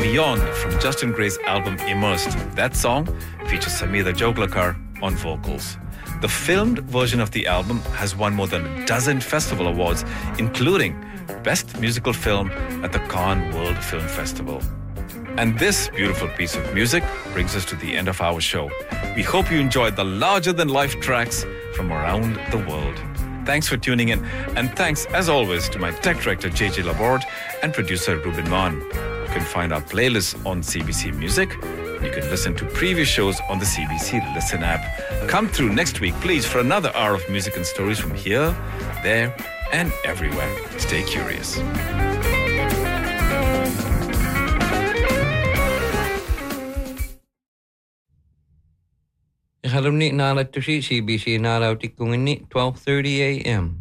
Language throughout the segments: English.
Beyond from Justin Gray's album Immersed. That song features Samira Joglekar on vocals. The filmed version of the album has won more than a dozen festival awards, including Best Musical Film at the Cannes World Film Festival. And this beautiful piece of music brings us to the end of our show. We hope you enjoyed the larger-than-life tracks from around the world. Thanks for tuning in, and thanks, as always, to my tech director, JJ Laborde, and producer, Ruben Mann. You can find our playlists on CBC Music. You can listen to previous shows on the CBC Listen app. Come through next week, please, for another hour of music and stories from here, there, and everywhere. Stay curious. Halamni Nalatushi, CBC Nalautikungini, 12:30 a.m.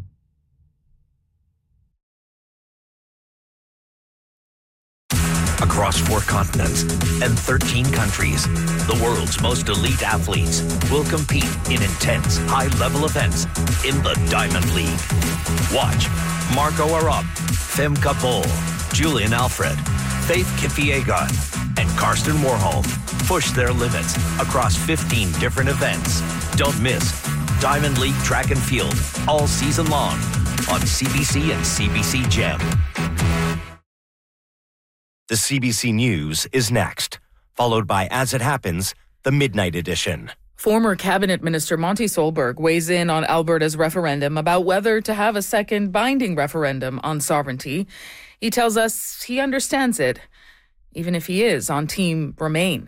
Across 4 continents and 13 countries, the world's most elite athletes will compete in intense, high-level events in the Diamond League. Watch Marco Arap, Femke Bol, Julian Alfred, Faith Kipyegon, and Karsten Warholm push their limits across 15 different events. Don't miss Diamond League Track and Field all season long on CBC and CBC Gem. The CBC News is next, followed by As It Happens, the Midnight Edition. Former Cabinet Minister Monty Solberg weighs in on Alberta's referendum about whether to have a second binding referendum on sovereignty. He tells us he understands it, even if he is on Team Remain.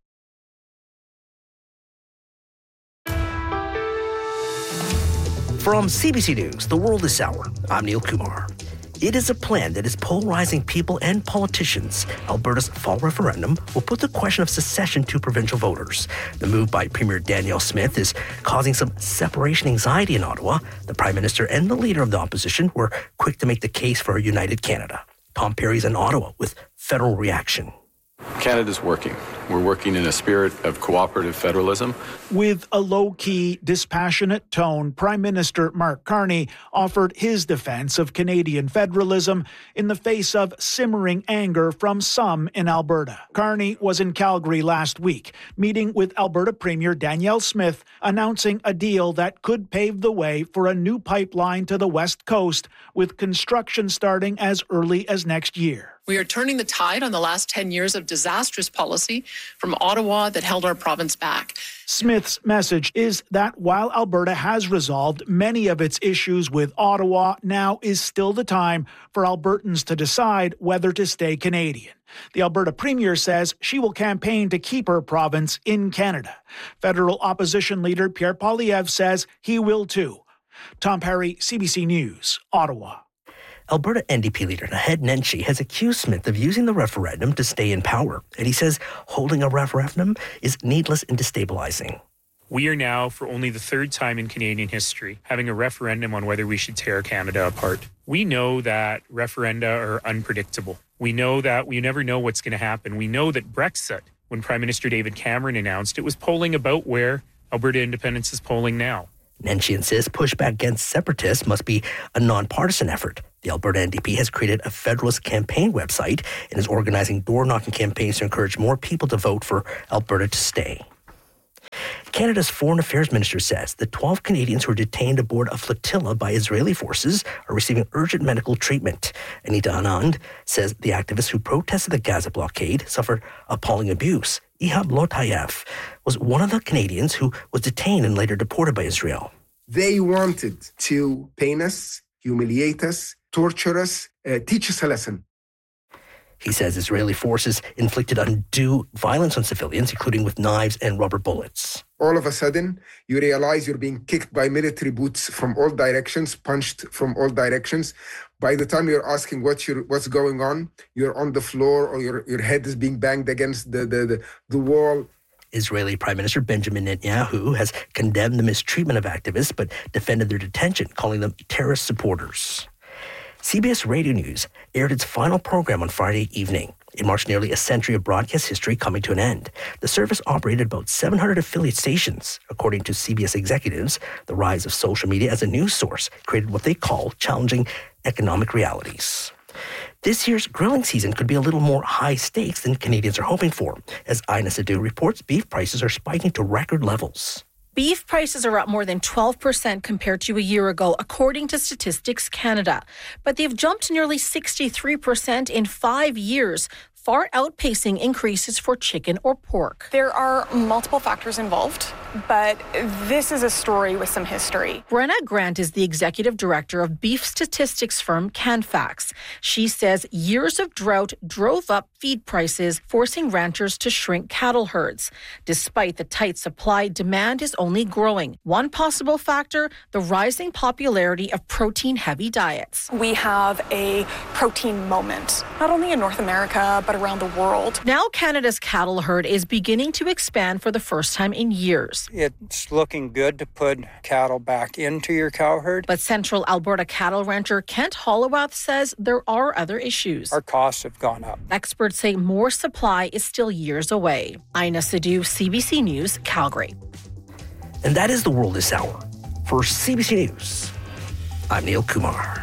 From CBC News, The World is Sour, I'm Neil Kumar. It is a plan that is polarizing people and politicians. Alberta's fall referendum will put the question of secession to provincial voters. The move by Premier Danielle Smith is causing some separation anxiety in Ottawa. The Prime Minister and the Leader of the Opposition were quick to make the case for a united Canada. Tom Perry's in Ottawa with federal reaction. Canada's working. We're working in a spirit of cooperative federalism. With a low-key, dispassionate tone, Prime Minister Mark Carney offered his defense of Canadian federalism in the face of simmering anger from some in Alberta. Carney was in Calgary last week, meeting with Alberta Premier Danielle Smith, announcing a deal that could pave the way for a new pipeline to the West Coast, with construction starting as early as next year. We are turning the tide on the last 10 years of disastrous policy from Ottawa that held our province back. Smith's message is that while Alberta has resolved many of its issues with Ottawa, now is still the time for Albertans to decide whether to stay Canadian. The Alberta Premier says she will campaign to keep her province in Canada. Federal opposition leader Pierre Poilievre says he will too. Tom Perry, CBC News, Ottawa. Alberta NDP leader Naheed Nenshi has accused Smith of using the referendum to stay in power, and he says holding a referendum is needless and destabilizing. We are now, for only the 3rd time in Canadian history, having a referendum on whether we should tear Canada apart. We know that referenda are unpredictable. We know that we never know what's going to happen. We know that Brexit, when Prime Minister David Cameron announced, it was polling about where Alberta independence is polling now. Nenshi insists pushback against separatists must be a nonpartisan effort. The Alberta NDP has created a Federalist campaign website and is organizing door-knocking campaigns to encourage more people to vote for Alberta to stay. Canada's Foreign Affairs Minister says the 12 Canadians who were detained aboard a flotilla by Israeli forces are receiving urgent medical treatment. Anita Anand says the activists who protested the Gaza blockade suffered appalling abuse. Ihab Lotayev was one of the Canadians who was detained and later deported by Israel. They wanted to pain us, humiliate us, torture us, teach us a lesson. He says Israeli forces inflicted undue violence on civilians, including with knives and rubber bullets. All of a sudden, you realize you're being kicked by military boots from all directions, punched from all directions. By the time you're asking what's going on, you're on the floor or your head is being banged against the wall. Israeli Prime Minister Benjamin Netanyahu has condemned the mistreatment of activists but defended their detention, calling them terrorist supporters. CBS Radio News aired its final program on Friday evening. It marks nearly a century of broadcast history coming to an end. The service operated about 700 affiliate stations. According to CBS executives, the rise of social media as a news source created what they call challenging economic realities. This year's grilling season could be a little more high stakes than Canadians are hoping for. As Ina Sidhu reports, beef prices are spiking to record levels. Beef prices are up more than 12% compared to a year ago, according to Statistics Canada. But they've jumped nearly 63% in 5 years, far outpacing increases for chicken or pork. There are multiple factors involved, but this is a story with some history. Brenna Grant is the executive director of beef statistics firm Canfax. She says years of drought drove up feed prices, forcing ranchers to shrink cattle herds. Despite the tight supply, demand is only growing. One possible factor, the rising popularity of protein-heavy diets. We have a protein moment, not only in North America, but around the world. Now Canada's cattle herd is beginning to expand for the first time in years. It's looking good to put cattle back into your cow herd. But Central Alberta cattle rancher Kent Holloway says there are other issues. Our costs have gone up. Experts say more supply is still years away. Ina Sidhu, CBC News, Calgary. And that is the world this hour. For CBC News, I'm Neil Kumar.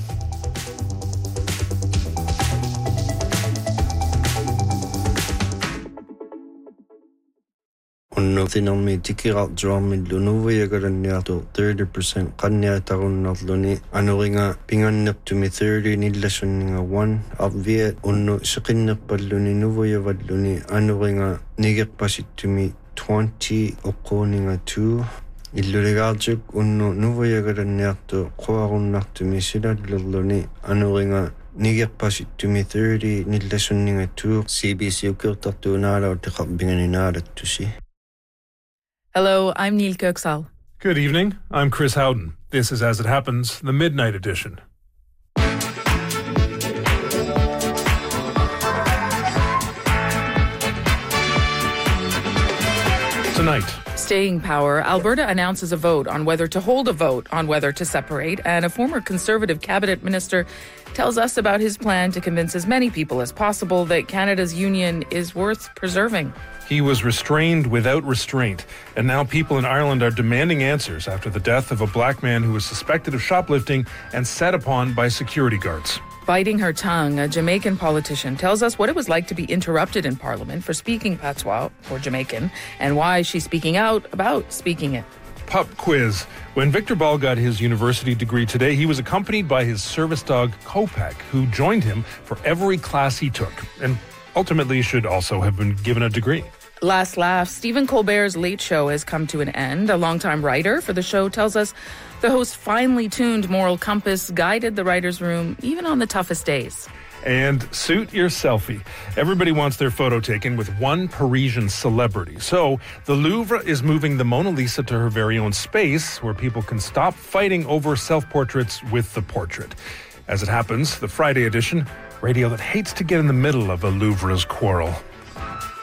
Unnotinalmi tikirat drawmi lunuvayagaraniato 30% qanniatarunnarluni anuringa pinganneptumi 30 nillasunninga 1 arviat unnu siqinnerpalluni nuvayavalluni anuringa nigerpasittumi 20 oqqooninga 2 illuligaartuk unnu nuvayagaraniartu quarunnartumi silallerluni anuringa nigerpasittumi 30 nillasunninga 2 CBC ukirtartuunaala utiqarbinganinaalattusi. Hello, I'm Neil Köksal. Good evening. I'm Chris Howden. This is As It Happens, the Midnight Edition. Tonight. Staying power, Alberta announces a vote on whether to hold a vote on whether to separate, and a former Conservative cabinet minister tells us about his plan to convince as many people as possible that Canada's union is worth preserving. He was restrained without restraint, and now people in Ireland are demanding answers after the death of a black man who was suspected of shoplifting and set upon by security guards. Biting her tongue, a Jamaican politician tells us what it was like to be interrupted in Parliament for speaking patois, or Jamaican, and why she's speaking out about speaking it. Pup quiz. When Victor Ball got his university degree today, he was accompanied by his service dog, Kopak, who joined him for every class he took, and ultimately should also have been given a degree. Last laugh, Stephen Colbert's Late Show has come to an end. A longtime writer for the show tells us the host's finely tuned moral compass guided the writer's room even on the toughest days. And suit your selfie. Everybody wants their photo taken with one Parisian celebrity. So the Louvre is moving the Mona Lisa to her very own space where people can stop fighting over self-portraits with the portrait. As it happens, the Friday edition, radio that hates to get in the middle of a Louvre's quarrel.